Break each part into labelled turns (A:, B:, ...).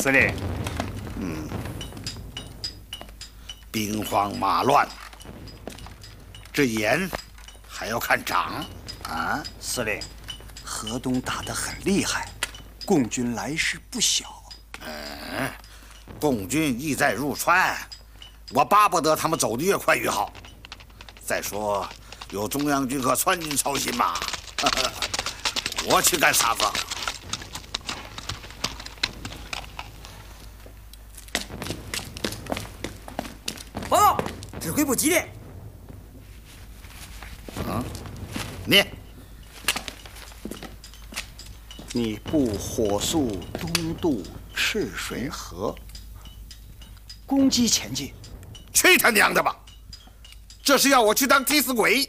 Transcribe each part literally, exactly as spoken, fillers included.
A: 司令。
B: 嗯，兵荒马乱，这眼还要看长啊！
A: 司令，河东打得很厉害，共军来势不小。
B: 嗯，共军意在入川，我巴不得他们走得越快越好。再说，有中央军和川军操心嘛，我去干啥子？
C: 报告，指挥部急电。
B: 啊，念。
A: 你部火速东渡赤水河，攻击前进。
B: 去他娘的吧！这是要我去当替死鬼？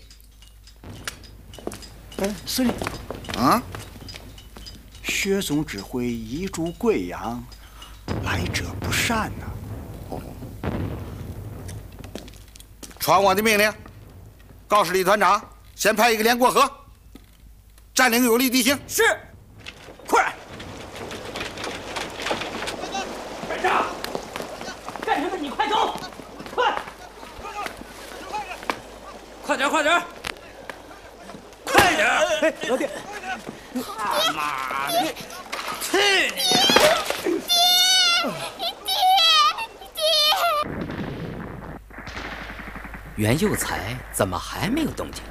A: 哎，司令，
B: 啊，
A: 薛总指挥移驻贵阳，来者不善呐、啊。
B: 哦，传我的命令，告诉李团长，先派一个连过河，占领有利地形。
C: 是，快点！
D: 班长，干什么？你快走，快！
C: 快点，快点！快点！哎，老弟，
B: 他妈的！
C: 去你！
E: 袁佑才怎么还没有动静？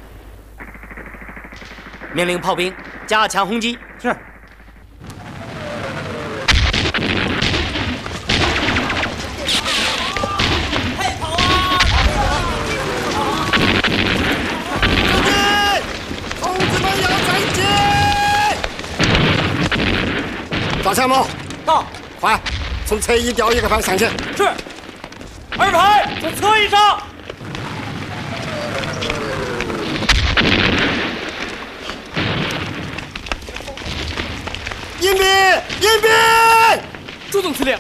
E: 命令炮兵加强轰击。
C: 是。
F: 赵参谋，
C: 到，
F: 快，从侧翼调一个排上去。
C: 是。二排从侧翼上。
F: 迎宾，迎宾！
G: 朱总司令，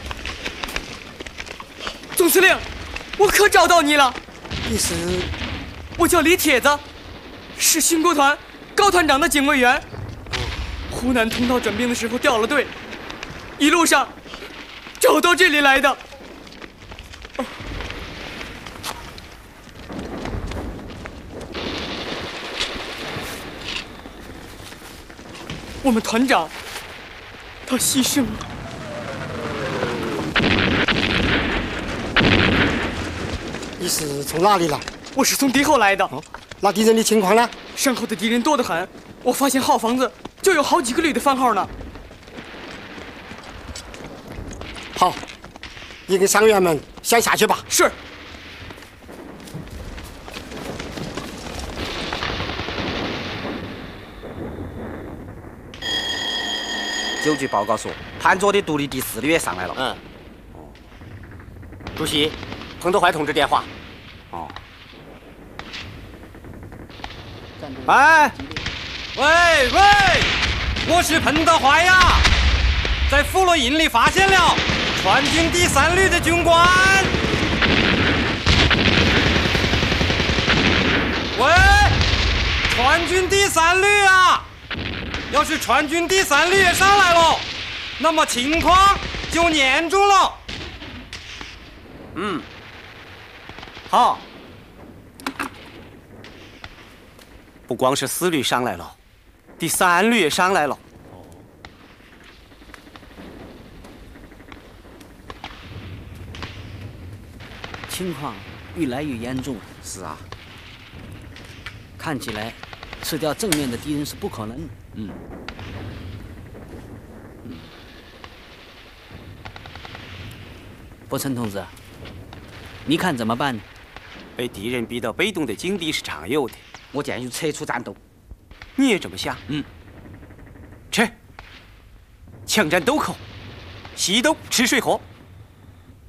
G: 总司令，我可找到你了。
F: 你是？
G: 我叫李铁子，是新国团高团长的警卫员。湖南通道转兵的时候掉了队，一路上找到这里来的。哦、我们团长他牺牲了。
F: 你是从哪里来？
G: 我是从敌后来的。
F: 哦，那敌人的情况呢？
G: 身后的敌人多得很，我发现号房子就有好几个旅的番号呢。
F: 好，你跟伤员们先下去吧。
G: 是。
H: 九局报告说，盘着的独立第四旅也上来了。
F: 嗯。哦。主席，彭德怀同志电话。
H: 哦。哎，
C: 喂喂，我是彭德怀呀，在富罗营里发现了川军第三旅的军官。喂，川军第三旅啊！要是川军第三旅也上来了，那么情况就严重了。
H: 嗯，好。不光是四旅上来了，第三旅也上来了。哦，
E: 情况越来越严重了。
H: 是啊，
E: 看起来吃掉正面的敌人是不可能。嗯。嗯。伯承同志，你看怎么办呢？
H: 被敌人逼到被动的境地是常有的。
E: 我建议撤出战斗。
H: 你也这么想？
E: 嗯。
H: 撤！枪战斗口，西斗赤水河。